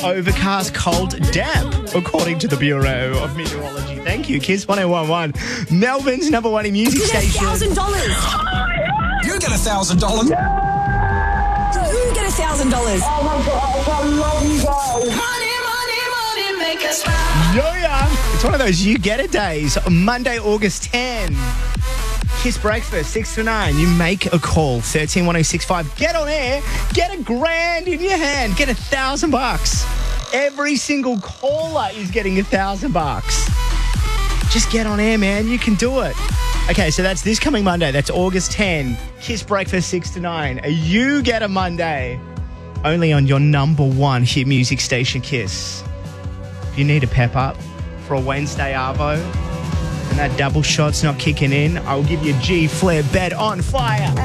overcast, cold, damp, according to the Bureau of Meteorology. Thank you, Kiss 1011. Melbourne's number one in music station. $1,000. You get $1,000. You get $1,000. Oh my gosh, I love you guys. Money, make us smile. Yo-Young, it's one of those you get it days. Monday, August 10. Kiss Breakfast, 6 to 9. You make a call, 131065. Get on air, get $1,000 in your hand, get $1,000. Every single caller is getting $1,000. Just get on air, man. You can do it. Okay, so that's this coming Monday. That's August 10. Kiss Breakfast, 6 to 9. You get a Monday. Only on your number one hit music station, Kiss. If you need a pep up for a Wednesday arvo and that double shot's not kicking in, I'll give you G Flair Bed on Fire.